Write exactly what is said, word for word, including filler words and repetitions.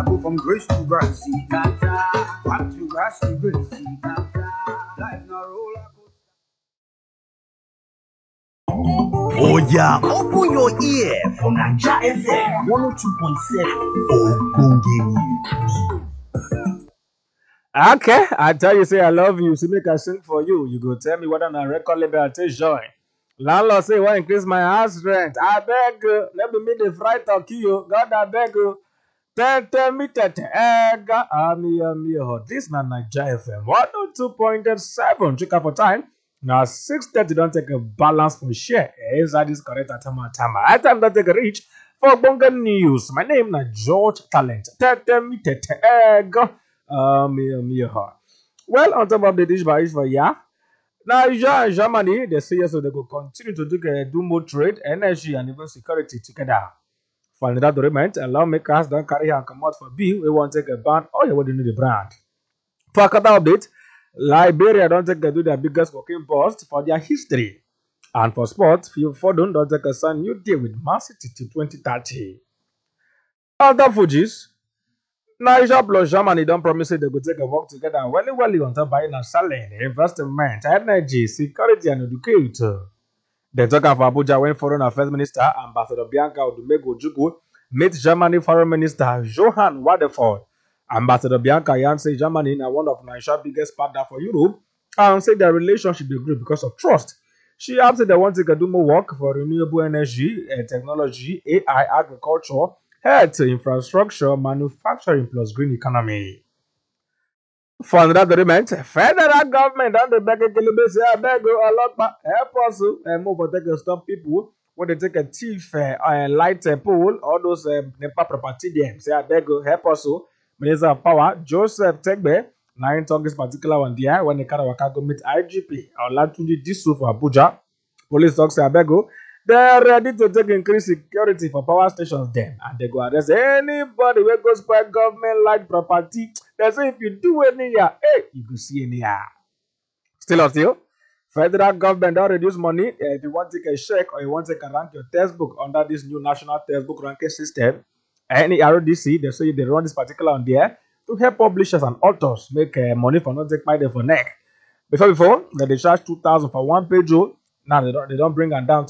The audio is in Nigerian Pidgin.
go from grace to grace. Back to grass to grace. Life na roller coaster. Oh yeah, open your ear for Naija F M one oh two point seven. Ogbonge news. Okay, I tell you, say I love you. So make I sing for you. You go tell me whether na record label I take join. Landlord say want increase my house rent. I beg you. Let me meet the fry turkey. You God, I beg you. Tell tell me tete. Ega ami ami ho. This na Naija F M one oh two point seven. Check out for time. Now six thirty don't take a balance for share. Inside this correct atama atama. I time don't take a reach for Bonga News. My name na George Talent. Tete me tete. Ega. Um, me, me, her. Well, on top of the dish by for yeah. Now, Germany, they say yes, so they will continue to do, uh, do more trade, energy, and even security together. For another document, lawmakers don't carry and come out for bill. We want to take a ban. Oh, yeah, what do you know the brand? For a couple update, Liberia don't take a do their biggest working bust for their history. And for sports, Phil Fordon don't take a sign new deal with Man City till twenty thirty. Other Fujis. Niger plus Germany don't promise say they go take a work together well well on top buying and selling, investment, energy, security and education. They talk of Abuja when Foreign Affairs Minister Ambassador Bianca Odumego Ojukwu meet Germany Foreign Minister Johann Waderford. Ambassador Bianca Yan say Germany is one of Nigeria's biggest partner for Europe and say their relationship is great because of trust. She adds that they want to do more work for renewable energy, uh, technology, A I, agriculture, health, infrastructure, manufacturing plus green economy. For another document, federal government and the beg Kelebe say I beg you a lot help us uh, move or take a stop people when they take a thief uh, uh, light uh, pole, all those uh, NEPA property them. Say I beg you help us. Minister of Power, Joseph Tegbe, nine talk this particular one there when the Karawaka go meet I G P or Latunji Disu for Abuja. Police talk say I beg you. They're ready to take increased security for power stations then. And they go arrest anybody who goes by government like property. They say if you do any here, hey, you go see any here. Still or still, federal government don't reduce money. Uh, if you want to take a check or you want to take a rank your textbook under this new national textbook ranking system, any R O D C, they say they run this particular on there to help publishers and authors make uh, money for not take my day for neck. Before before, they charge two thousand for one page. Now they don't they don't bring them down